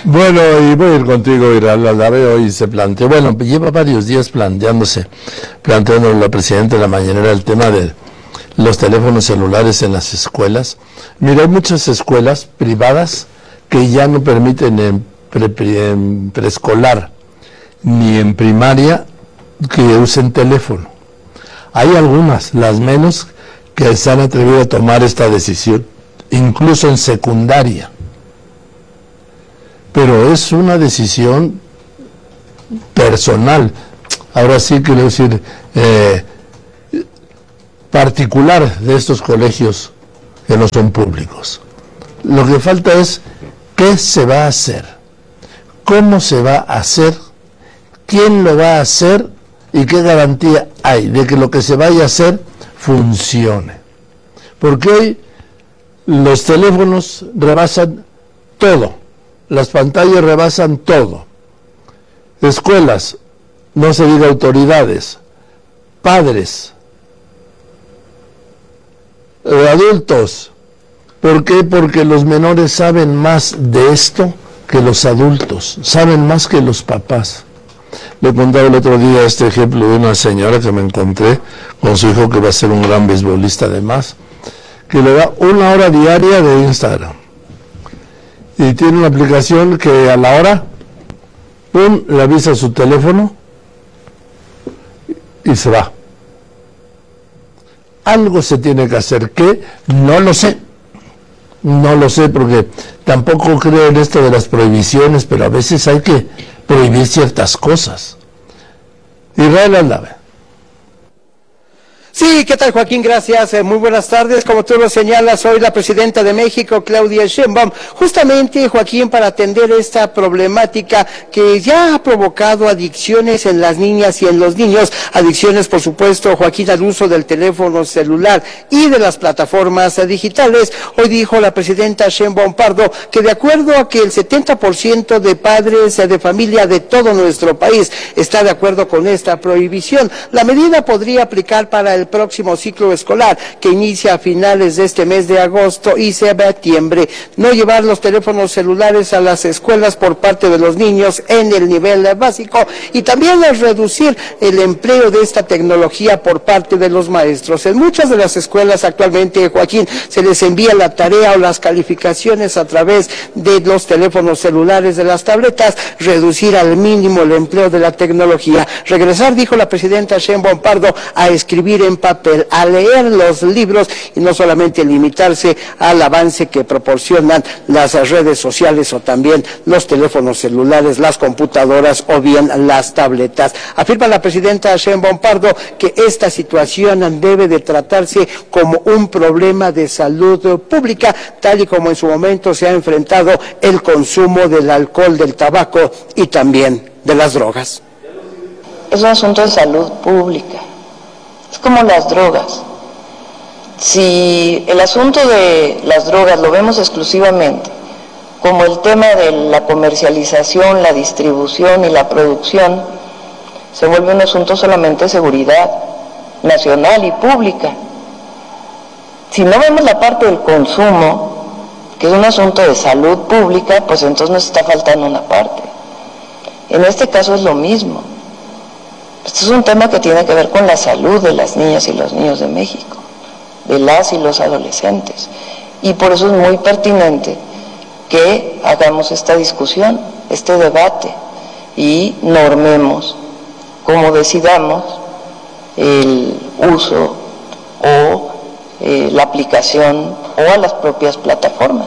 Bueno, y voy a ir contigo, la veo y se planteó, bueno, lleva varios días planteando la presidenta de la mañanera el tema de los teléfonos celulares en las escuelas. Mira, hay muchas escuelas privadas que ya no permiten en preescolar ni en primaria que usen teléfono. Hay algunas, las menos, que se han atrevido a tomar esta decisión, incluso en secundaria. Pero es una decisión personal, ahora sí quiero decir, particular de estos colegios que no son públicos. Lo que falta es qué se va a hacer, cómo se va a hacer, quién lo va a hacer y qué garantía hay de que lo que se vaya a hacer funcione. Porque hoy los teléfonos rebasan todo, las pantallas rebasan todo. Escuelas, no se diga autoridades, padres, adultos. ¿Por qué? Porque los menores saben más de esto que los adultos, saben más que los papás. Le contaba el otro día este ejemplo de una señora que me encontré con su hijo que va a ser un gran beisbolista además, que le da 1 hora diaria de Instagram. Y tiene una aplicación que a la hora, ¡pum!, le avisa a su teléfono y se va. Algo se tiene que hacer, ¿qué? No lo sé. No lo sé porque tampoco creo en esto de las prohibiciones, pero a veces hay que prohibir ciertas cosas. Israel Aldave. Sí, ¿qué tal, Joaquín? Gracias. Muy buenas tardes. Como tú lo señalas, hoy la presidenta de México, Claudia Sheinbaum, justamente, Joaquín, para atender esta problemática que ya ha provocado adicciones en las niñas y en los niños, adicciones, por supuesto, Joaquín, al uso del teléfono celular y de las plataformas digitales. Hoy dijo la presidenta Sheinbaum Pardo que de acuerdo a que el 70% de padres de familia de todo nuestro país está de acuerdo con esta prohibición, la medida podría aplicar para el próximo ciclo escolar que inicia a finales de este mes de agosto y septiembre. No llevar los teléfonos celulares a las escuelas por parte de los niños en el nivel básico y también reducir el empleo de esta tecnología por parte de los maestros. En muchas de las escuelas actualmente, Joaquín, se les envía la tarea o las calificaciones a través de los teléfonos celulares, de las tabletas, reducir al mínimo el empleo de la tecnología. Regresar, dijo la presidenta Sheinbaum Pardo, a escribir en papel, a leer los libros y no solamente limitarse al avance que proporcionan las redes sociales o también los teléfonos celulares, las computadoras o bien las tabletas. Afirma la presidenta Sheinbaum Pardo que esta situación debe de tratarse como un problema de salud pública, tal y como en su momento se ha enfrentado el consumo del alcohol, del tabaco y también de las drogas. Es un asunto de salud pública. Es como las drogas. Si el asunto de las drogas lo vemos exclusivamente como el tema de la comercialización, la distribución y la producción, se vuelve un asunto solamente de seguridad nacional y pública. Si no vemos la parte del consumo, que es un asunto de salud pública, pues entonces nos está faltando una parte. En este caso es lo mismo. Este es un tema que tiene que ver con la salud de las niñas y los niños de México, de las y los adolescentes. Y por eso es muy pertinente que hagamos esta discusión, este debate, y normemos, como decidamos, el uso o la aplicación o a las propias plataformas.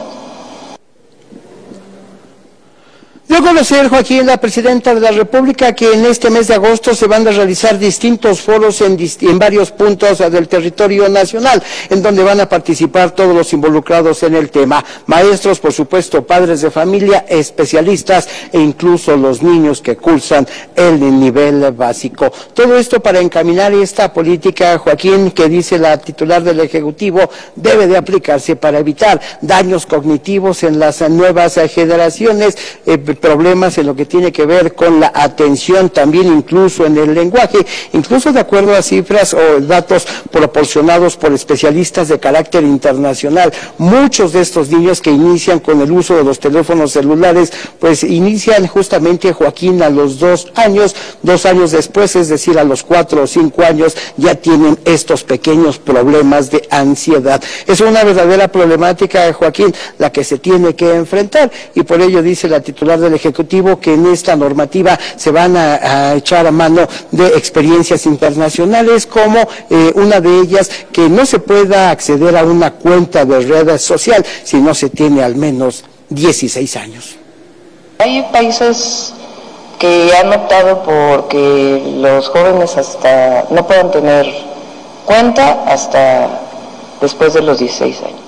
Dio a conocer, Joaquín, la presidenta de la República, que en este mes de agosto se van a realizar distintos foros en varios puntos del territorio nacional, en donde van a participar todos los involucrados en el tema. Maestros, por supuesto, padres de familia, especialistas e incluso los niños que cursan el nivel básico. Todo esto para encaminar esta política, Joaquín, que dice la titular del Ejecutivo, debe de aplicarse para evitar daños cognitivos en las nuevas generaciones, problemas en lo que tiene que ver con la atención, también incluso en el lenguaje, incluso de acuerdo a cifras o datos proporcionados por especialistas de carácter internacional. Muchos de estos niños que inician con el uso de los teléfonos celulares, pues inician justamente, Joaquín, a los 2 años, 2 años después, es decir, a los 4 o 5 años, ya tienen estos pequeños problemas de ansiedad. Es una verdadera problemática, Joaquín, la que se tiene que enfrentar, y por ello dice la titular del Ejecutivo que en esta normativa se van a echar a mano de experiencias internacionales, como una de ellas, que no se pueda acceder a una cuenta de red social si no se tiene al menos 16 años. Hay países que han optado por que los jóvenes no puedan tener cuenta hasta después de los 16 años.